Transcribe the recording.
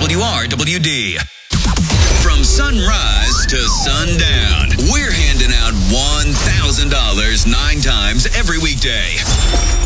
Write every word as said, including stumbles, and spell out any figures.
W R W D. From sunrise to sundown, we're handing out one thousand dollars nine times every weekday.